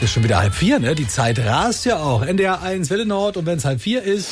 Ist schon wieder 3:30, ne? Die Zeit rast ja auch. NDR 1 Welle Nord, und wenn es 3:30 ist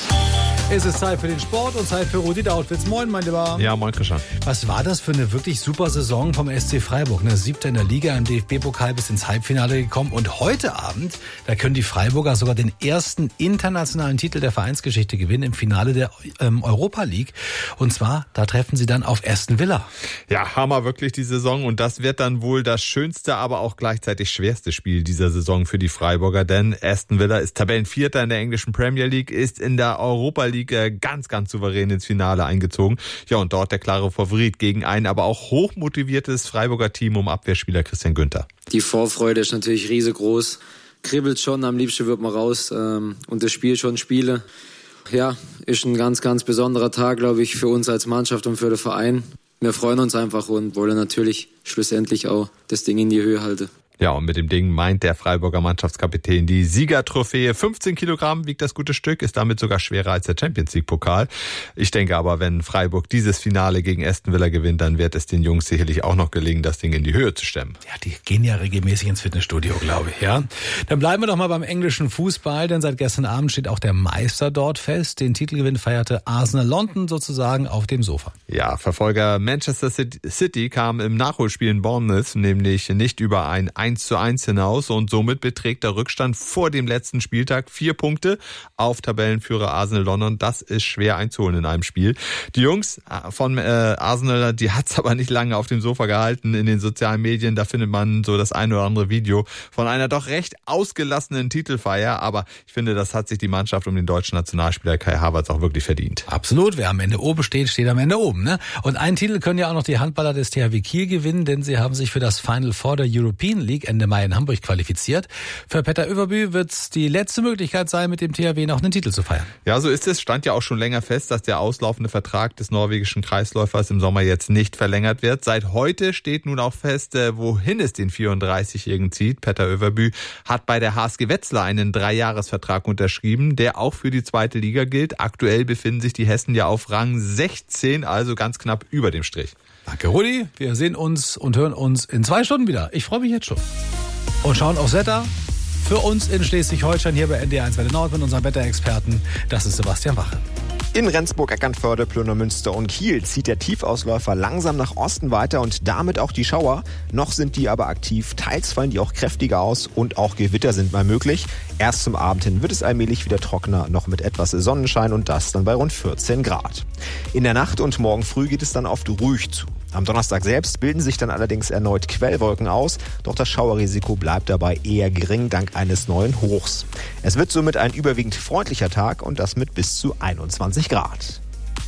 es Zeit für den Sport und Zeit für Rudi Dautwitz. Moin, mein Lieber. Ja, moin, Christian. Was war das für eine wirklich super Saison vom SC Freiburg? Ne? 7. in der Liga, im DFB-Pokal bis ins Halbfinale gekommen. Und heute Abend, da können die Freiburger sogar den ersten internationalen Titel der Vereinsgeschichte gewinnen im Finale der Europa League. Und zwar, da treffen sie dann auf Aston Villa. Ja, Hammer wirklich die Saison. Und das wird dann wohl das schönste, aber auch gleichzeitig schwerste Spiel dieser Saison für die Freiburger. Denn Aston Villa ist Tabellenvierter in der englischen Premier League, ist in der Europa League ganz, ganz souverän ins Finale eingezogen. Ja, und dort der klare Favorit gegen ein aber auch hochmotiviertes Freiburger Team um Abwehrspieler Christian Günther. Die Vorfreude ist natürlich riesengroß. Kribbelt schon, am liebsten wird man raus und das Spiel schon spiele. Ja, ist ein ganz, ganz besonderer Tag, glaube ich, für uns als Mannschaft und für den Verein. Wir freuen uns einfach und wollen natürlich schlussendlich auch das Ding in die Höhe halten. Ja, und mit dem Ding meint der Freiburger Mannschaftskapitän die Siegertrophäe. 15 Kilogramm wiegt das gute Stück, ist damit sogar schwerer als der Champions-League-Pokal. Ich denke aber, wenn Freiburg dieses Finale gegen Aston Villa gewinnt, dann wird es den Jungs sicherlich auch noch gelingen, das Ding in die Höhe zu stemmen. Ja, die gehen ja regelmäßig ins Fitnessstudio, glaube ich, ja. Dann bleiben wir doch mal beim englischen Fußball, denn seit gestern Abend steht auch der Meister dort fest. Den Titelgewinn feierte Arsenal London sozusagen auf dem Sofa. Ja, Verfolger Manchester City kam im Nachholspiel in Bournemouth nämlich nicht über ein 1:1 hinaus und somit beträgt der Rückstand vor dem letzten Spieltag 4 Punkte auf Tabellenführer Arsenal London. Das ist schwer einzuholen in einem Spiel. Die Jungs von Arsenal, die hat's aber nicht lange auf dem Sofa gehalten. In den sozialen Medien, da findet man so das ein oder andere Video von einer doch recht ausgelassenen Titelfeier. Aber ich finde, das hat sich die Mannschaft um den deutschen Nationalspieler Kai Havertz auch wirklich verdient. Absolut. Wer am Ende oben steht, steht am Ende oben, ne? Und einen Titel können ja auch noch die Handballer des THW Kiel gewinnen, denn sie haben sich für das Final Four der European League Ende Mai in Hamburg qualifiziert. Für Petter Överby wird es die letzte Möglichkeit sein, mit dem THW noch einen Titel zu feiern. Ja, so ist es. Stand ja auch schon länger fest, dass der auslaufende Vertrag des norwegischen Kreisläufers im Sommer jetzt nicht verlängert wird. Seit heute steht nun auch fest, wohin es den 34-Jährigen zieht. Petter Överby hat bei der HSG Wetzlar einen 3-Jahres-Vertrag unterschrieben, der auch für die zweite Liga gilt. Aktuell befinden sich die Hessen ja auf Rang 16, also ganz knapp über dem Strich. Danke, Rudi. Wir sehen uns und hören uns in 2 Stunden wieder. Ich freue mich jetzt schon. Und schauen aufs Wetter für uns in Schleswig-Holstein hier bei NDR 1 Welle Nord mit unserem Wetterexperten. Das ist Sebastian Wache. In Rendsburg, Eckernförde, Plönermünster und Kiel zieht der Tiefausläufer langsam nach Osten weiter und damit auch die Schauer. Noch sind die aber aktiv, teils fallen die auch kräftiger aus und auch Gewitter sind mal möglich. Erst zum Abend hin wird es allmählich wieder trockener, noch mit etwas Sonnenschein und das dann bei rund 14 Grad. In der Nacht und morgen früh geht es dann oft ruhig zu. Am Donnerstag selbst bilden sich dann allerdings erneut Quellwolken aus, doch das Schauerrisiko bleibt dabei eher gering dank eines neuen Hochs. Es wird somit ein überwiegend freundlicher Tag und das mit bis zu 21 Grad.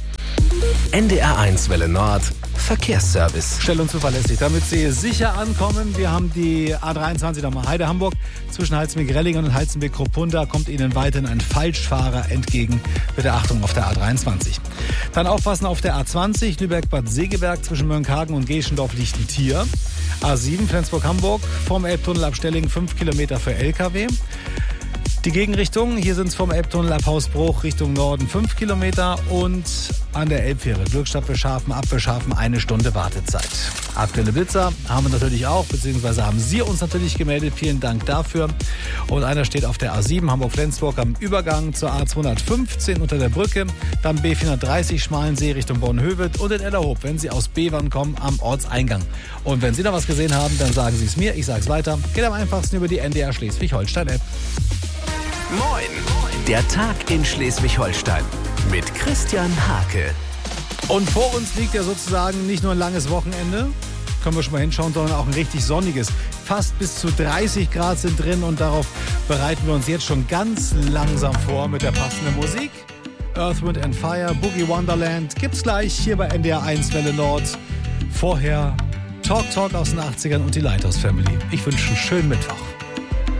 NDR 1 Welle Nord Verkehrsservice. Schnell und zuverlässig, damit Sie sicher ankommen. Wir haben die A23 nochmal Heide-Hamburg. Zwischen Halzenbeck-Rellingen und Halzenbeck-Kropunda kommt Ihnen weiterhin ein Falschfahrer entgegen. Bitte Achtung auf der A23. Dann aufpassen auf der A20 Lübeck-Bad Segeberg zwischen Mönckehagen und Geschendorf liegt ein Tier. A7 Flensburg-Hamburg vom Elbtunnel ab Stellingen 5 Kilometer für LKW. Die Gegenrichtung, hier sind es vom Elbtunnel ab Hausbruch Richtung Norden 5 Kilometer und an der Elbfähre Glückstadt Beschafen, ab Beschafen 1 Stunde Wartezeit. Aktuelle Blitzer haben wir natürlich auch, beziehungsweise haben Sie uns natürlich gemeldet. Vielen Dank dafür. Und einer steht auf der A7 Hamburg-Flensburg am Übergang zur A215 unter der Brücke, dann B430 Schmalensee Richtung Bornhöved und in Ellerhof, wenn Sie aus Bevern kommen, am Ortseingang. Und wenn Sie noch was gesehen haben, dann sagen Sie es mir, ich sage es weiter. Geht am einfachsten über die NDR Schleswig-Holstein-App. Moin! Der Tag in Schleswig-Holstein mit Christian Hake. Und vor uns liegt ja sozusagen nicht nur ein langes Wochenende, können wir schon mal hinschauen, sondern auch ein richtig sonniges. Fast bis zu 30 Grad sind drin und darauf bereiten wir uns jetzt schon ganz langsam vor mit der passenden Musik. Earth, Wind and Fire, Boogie Wonderland gibt's gleich hier bei NDR 1 Welle Nord. Vorher Talk aus den 80ern und die Lighthouse Family. Ich wünsche einen schönen Mittwoch.